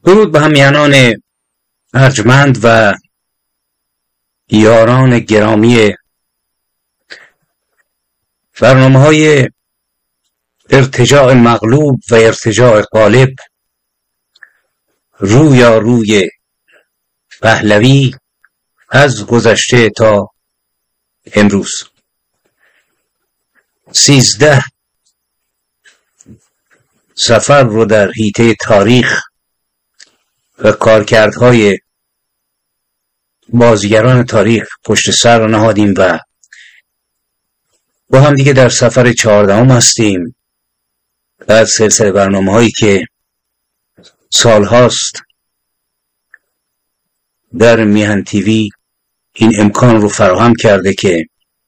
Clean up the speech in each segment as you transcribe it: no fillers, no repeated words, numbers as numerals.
درود به همیهنان ارجمند و یاران گرامی برنامه‌های ارتجاع مغلوب و ارتجاع غالب روی پهلوی از گذشته تا امروز. 13 سفر رو در حیطه تاریخ و کارکردهای بازیگران تاریخ پشت سر رو نهادیم و با هم دیگه در سفر 14 هستیم از سلسله برنامه هایی که سالهاست در میهن تیوی این امکان رو فراهم کرده که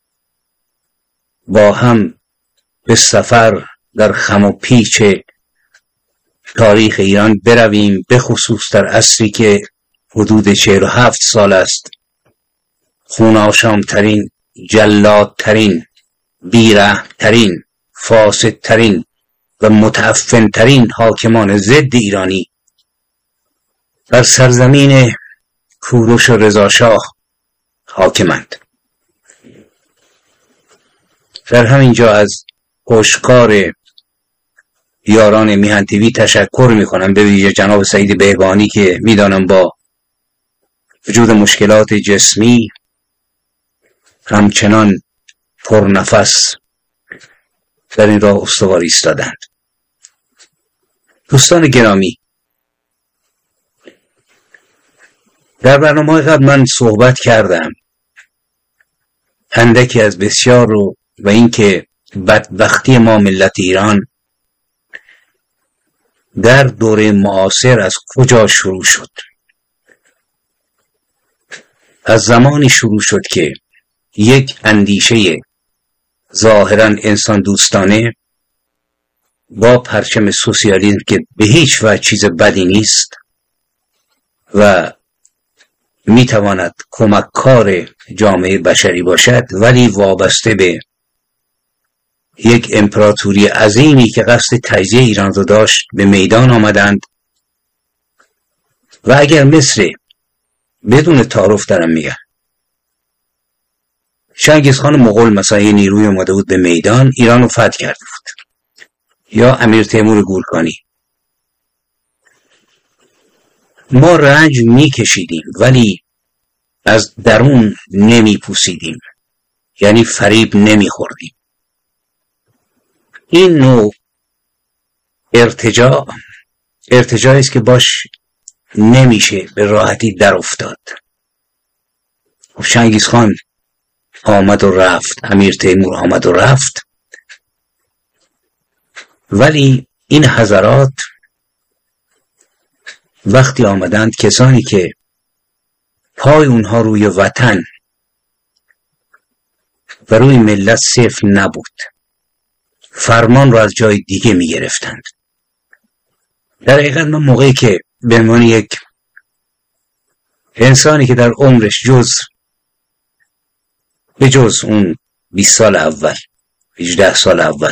با هم به سفر در خم و پیچ تاریخ ایران برویم، به خصوص در عصری که حدود 47 سال است خونآشام‌ترین، جلادترین، بی‌رحم‌ترین، فاسدترین و متعفن‌ترین حاکمان ضد ایرانی بر سرزمین کوروش و رضاشاه حاکمند. در همینجا از پشتکار یاران میهن تیوی تشکر میکنم، به ویژه جناب سعید بهبانی که میدانم با وجود مشکلات جسمی همچنان پرنفس در این راه استوار ایستادند. دوستان گرامی، در برنامه قبل من صحبت کردم اندکی از بسیار رو و اینکه بدبختی ما ملت ایران در دوره معاصر از کجا شروع شد. از زمانی شروع شد که یک اندیشه ظاهراً انسان دوستانه با پرچم سوسیالیسم که به هیچ وجه چیز بدی نیست و میتواند کمککار جامعه بشری باشد، ولی وابسته به یک امپراتوری عظیمی که قصد تجزیه ایران رو داشت به میدان آمدند و اگر مصر بدون تعارف دارم میگن چنگیزخان مغول مثلا یه نیروی اومده بود به میدان ایران رو فتح کرده بود، یا امیر تیمور گورکانی، ما رنج میکشیدیم ولی از درون نمیپوسیدیم، یعنی فریب نمیخوردیم. این نوع ارتجاعی است که باش نمیشه به راحتی در افتاد. چنگیزخان آمد و رفت، امیر تیمور آمد و رفت، ولی این حضرات وقتی آمدند، کسانی که پای اونها روی وطن و روی ملت صفر نبود، فرمان رو از جای دیگه می گرفتند. در حقیقت من موقعی که به عنوان یک انسانی که در عمرش به جز اون 20 سال اول 18 سال اول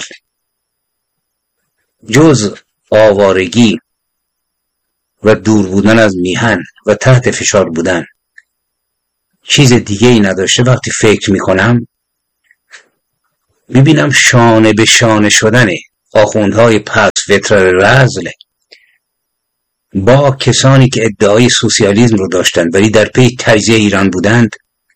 جز آوارگی و دور بودن از میهن و تحت فشار بودن چیز دیگه ای نداشته، وقتی فکر میکنم میبینم شانه به شانه شدن آخوندهای پس فترار رذل با کسانی که ادعای سوسیالیسم رو داشتند ولی در پی تجزیه ایران بودند.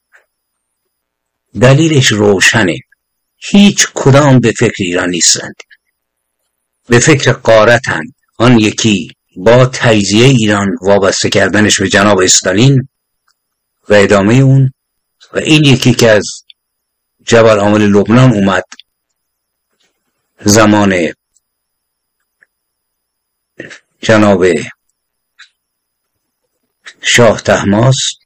دلیلش روشنه، هیچ کدام به فکر ایران نیستند، به فکر غارتند. آن یکی با تجزیه ایران وابسته کردنش به جناب استالین و ادامه اون، و این یکی که از جبل عامل لبنان اومد زمان جناب شاه طهماسب،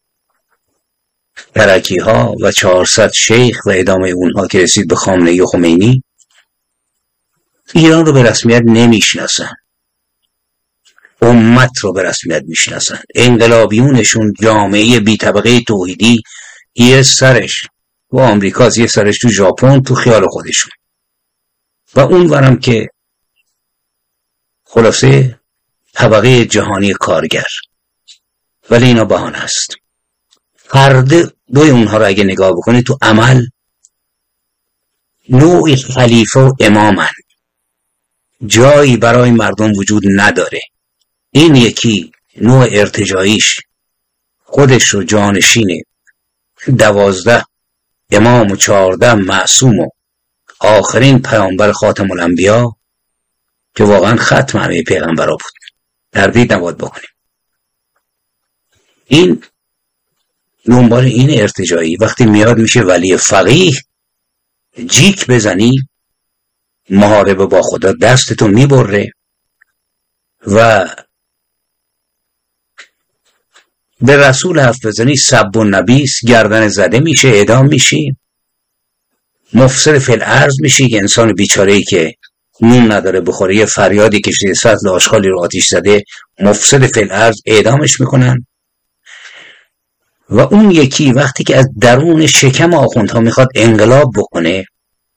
ترکی ها و 400 شیخ و ادامه اونها که رسید به خامنه‌ای و خمینی، ایران رو به رسمیت نمیشناسن، امت رو به رسمیت میشناسن. انقلابیونشون جامعه بی طبقه توحیدی یه سرش و آمریکاست، یه سرش تو ژاپن، تو خیال خودشون، و اون ورم که خلاصه طبقه جهانی کارگر. ولی اینا بهانه است. هر دوی اونها رو اگه نگاه بکنید تو عمل نوعی خلیفه و امامن، جایی برای مردم وجود نداره. این یکی نوع ارتجاعیش خودش رو جانشینه 12 امام و 14 معصوم و آخرین پیامبر خاتم الانبیا که واقعا ختم همه پیغمبرا بود، تردید نباید بکنیم. این دنبال این ارتجاعی وقتی میاد میشه ولی فقیه، جیک بزنی محاربه با خدا دستتو میبره و به رسول حرف بزنی سب و نبیس، گردن زده میشه، اعدام میشی، مفسد فی الارض میشی. که انسان بیچاره‌ای که نون نداره بخوره، یه فریادی کشیده سطل آشغالی رو آتیش زده، مفسد فی الارض، اعدامش میکنن. و اون یکی وقتی که از درون شکم آخوندها میخواد انقلاب بکنه،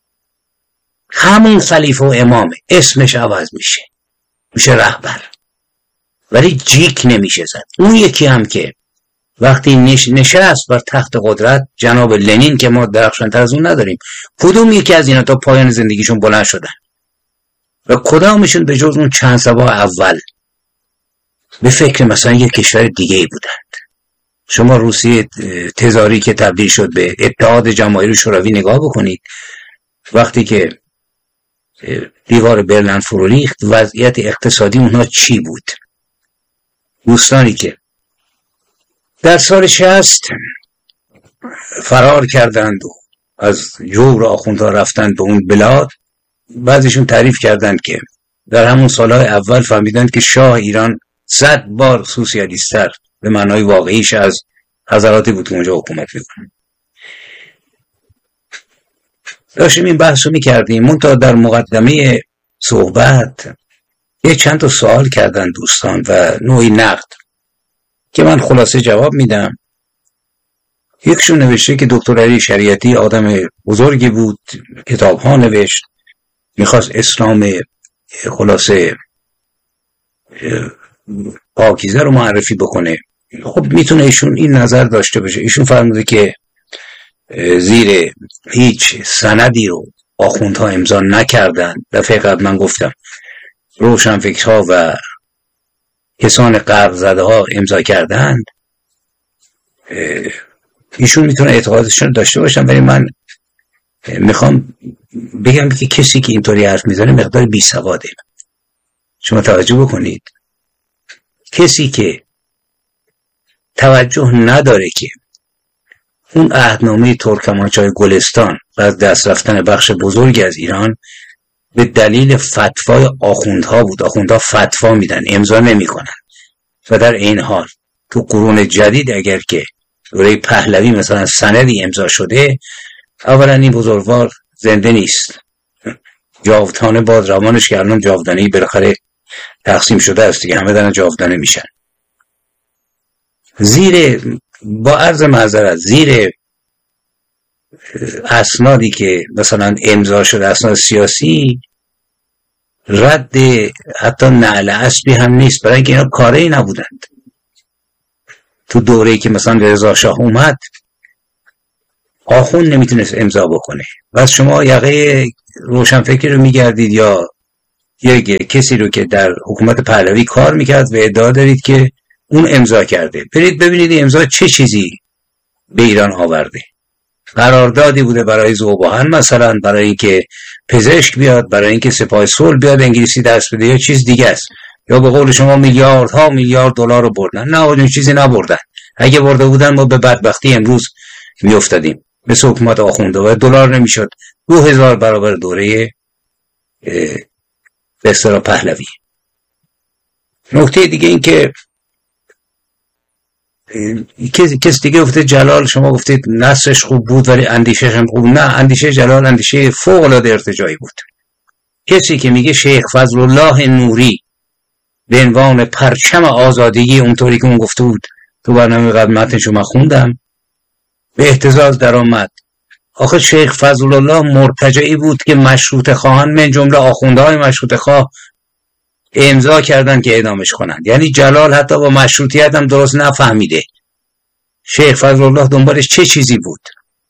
همون خلیفه و امامه، اسمش عوض میشه رهبر، ولی جیک نمیشه زد. اون یکی هم که وقتی نشست بر تخت قدرت، جناب لنین که ما درخشان‌تر از اون نداریم، کدوم یکی از اینا تا پایان زندگیشون بلند شدن و کدامشون به جز اون چند صباح اول به فکر مثلا یک کشور دیگه ای بودند؟ شما روسیه تزاری که تبدیل شد به اتحاد جماهیر شوروی نگاه بکنید، وقتی که دیوار برلین فرو ریخت وضعیت اقتصادی اونها چی بود؟ دوستانی که در سال 60 فرار کردند و از جور آخوندها رفتند به اون بلاد، بعضیشون تعریف کردند که در همون سالهای اول فهمیدند که شاه ایران 100 بار سوسیالیست‌تر به معنای واقعیش از حضراتی بود که اونجا حکومت میکنن. داشتیم این بحث رو میکردیم، منتها در مقدمه صحبت یه چند تا سوال کردن دوستان و نوعی نقد که من خلاصه جواب میدم. یکشون نوشته که دکتر علی شریعتی آدم بزرگی بود، کتاب ها نوشت، میخواست اسلام خلاصه پاکیزه رو معرفی بکنه. خب میتونه ایشون این نظر داشته باشه. ایشون فرموده که زیر هیچ سندی رو آخوندها امضا نکردن. دفعه قبل من گفتم روشنفکرها و کسان غرب زده ها امضا کردند. ایشون میتونه اعتقادشون داشته باشن، ولی من میخوام بگم که کسی که اینطوری حرف میزنه مقدار بیسواده. شما توجه بکنید، کسی که توجه نداره که اون عهدنامه ترکمانچای گلستان و از دست رفتن بخش بزرگی از ایران به دلیل فتوای آخوندها بود. آخوندها فتوا میدن، امضا نمیکنن. و در این حال تو قرون جدید اگر که دوره پهلوی مثلا سندی امضا شده، اولا این بزرگوار زنده نیست، جاودانه باد روانش که الان جاودانه‌ای بالاخره تقسیم شده است دیگه، همه دارن جاودانه میشن. زیر با عرض معذرت زیر اسنادی که مثلا امضا شده، اسناد سیاسی، رد حتی نعل اسبی هم نیست، برای اینکه اینا کاری نبودند. تو دوره‌ای که مثلا رضا شاه اومد آخوند نمیتونست امضا بکنه. بس شما یقه روشنفکر رو میگردید یا یک کسی رو که در حکومت پهلوی کار میکرد و ادعا دارید که اون امضا کرده، برید ببینید امضا چه چیزی به ایران آورده. قراردادی بوده برای ذوباهن مثلا، برای اینکه پزشک بیاد، برای اینکه سپاه صلح بیاد انگلیسی دست بده، یا چیز دیگه است. یا به قول شما میلیاردها میلیارد دلار رو بردن. نه، اون چیزی نبردن. اگه برده بودن ما به بدبختی امروز میافتادیم مثل حکومت آخونده و دلار نمیشد 2000 برابر دوره به اصطلاح پهلوی. نکته دیگه این که کس دیگه گفته جلال، شما گفتید نصرش خوب بود ولی اندیشش هم خوب. نه، اندیشه جلال اندیشه فوق العاده ارتجاعی بود. کسی که میگه شیخ فضل الله نوری به عنوان پرچم آزادگی، اونطوری که اون گفته بود تو برنامه قبل متنشو من خوندم، به اهتزاز در آمد. آخه شیخ فضل الله مرتجعی بود که مشروطه خواهان من جمله آخوندهای مشروطه خواه امضا کردن که اعدامش کنند. یعنی جلال حتی با مشروطیت هم درست نفهمیده شیخ فضلالله دنبالش چه چیزی بود،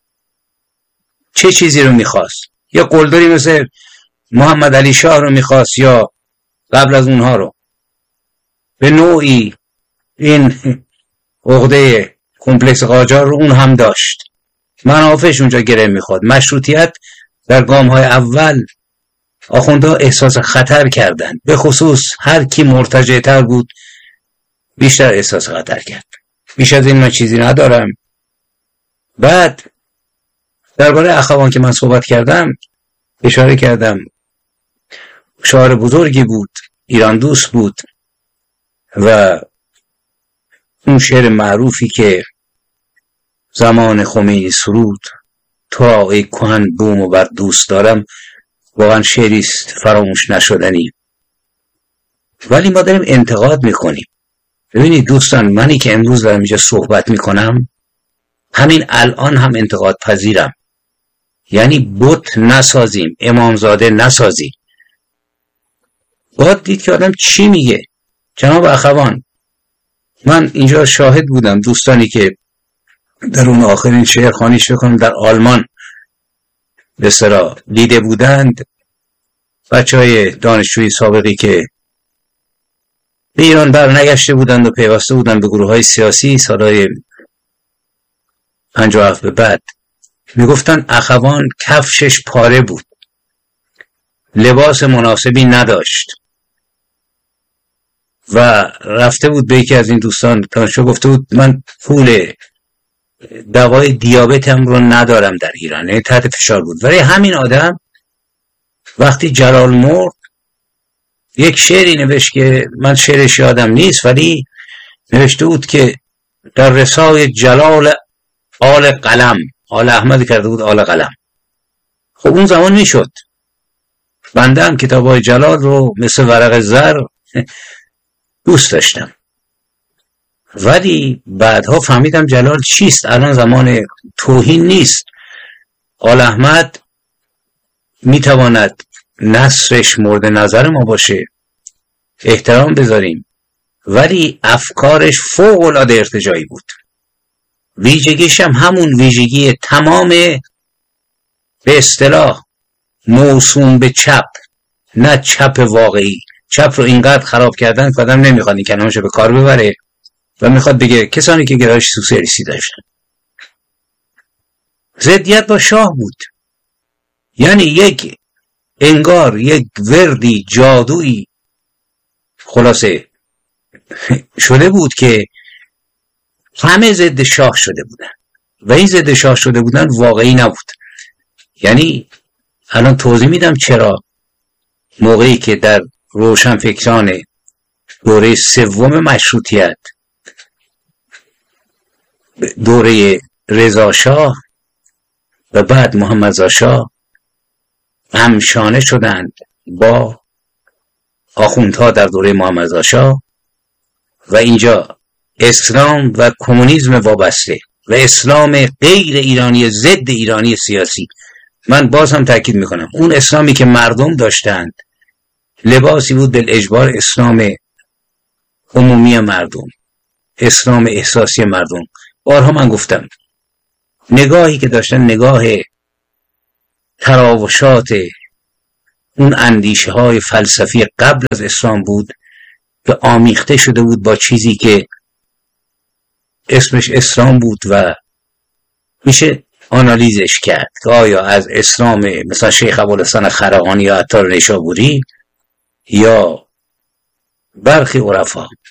چه چیزی رو میخواست. یا قلدری مثل محمد علی شاه رو میخواست یا قبل از اونها رو. به نوعی این عقده کمپلکس قاجار رو اون هم داشت، منافعش اونجا گره میخواد. مشروطیت در گام‌های اول آخوندها احساس خطر کردن، به خصوص هر کی مرتجع‌تر بود بیشتر احساس خطر کرد. بیش از این من چیزی ندارم. بعد درباره اخوان که من صحبت کردم اشاره کردم، شاعر بزرگی بود، ایران دوست بود و اون شعر معروفی که زمان خمینی سرود تو را ای کهن بوم و بر دوست دارم، واقعا شعری است فراموش نشدنی. ولی ما داریم انتقاد میکنیم. ببینید دوستان، منی که امروز دارم اینجا صحبت میکنم همین الان هم انتقاد پذیرم. یعنی بت نسازیم، امامزاده نسازیم. باید دید که آدم چی میگه. جناب اخوان، من اینجا شاهد بودم دوستانی که در اون آخرین شعرخوانیش بکنم در آلمان به صراحت دیده بودند، بچهای دانشجوی سابقی که به ایران برنگشته بودند و پیوسته بودند به گروه‌های سیاسی سالهای 57 به بعد، میگفتن اخوان کفشش پاره بود، لباس مناسبی نداشت و رفته بود به یکی از این دوستان دانشجو گفته بود من پول دوای دیابتم رو ندارم در ایران، یعنی تحت فشار بود. ولی همین آدم وقتی جلال مرد یک شعری نوشت که من شعرش یادم نیست، ولی نوشته بود که در رسای جلال آل قلم، آل احمد کرده بود آل قلم. خب اون زمان میشد. بنده هم کتابای جلال رو مثل ورق زر دوست داشتم، ولی بعدها فهمیدم جلال چیست. الان زمان توهین نیست. آل احمد میتواند نثرش مورد نظر ما باشه، احترام بذاریم، ولی افکارش فوق العاده ارتجاعی بود. ویژگیش هم همون ویژگی تمام به اصطلاح موسوم به چپ، نه چپ واقعی. چپ رو اینقدر خراب کردن که آدم نمیخواد این کلمه‌شو به کار ببره و میخواد بگه کسانی که گرایش سوسیالیستی داشتن. ضدیت با شاه بود. یعنی انگار یک وردی جادویی خلاصه شده بود که همه ضد شاه شده بودن و این ضد شاه شده بودن واقعی نبود. یعنی الان توضیح میدم چرا موقعی که در روشنفکران دوره سوم مشروطیت، دوره رضا شاه و بعد محمد شاه همشانه شدند با آخوندها در دوره محمد شاه و اینجا اسلام و کمونیسم وابسته و اسلام غیر ایرانی ضد ایرانی سیاسی. من باز هم تاکید میکنم اون اسلامی که مردم داشتند لباسی بود بالاجبار اسلام عمومی مردم، اسلام احساسی مردم. بارها من گفتم نگاهی که داشتن نگاه تراوشات اون اندیشه های فلسفی قبل از اسلام بود که آمیخته شده بود با چیزی که اسمش اسلام بود و میشه آنالیزش کرد که آیا از اسلام مثلا شیخ ابوالحسن خرقانی یا عطار نیشابوری یا برخی عرفا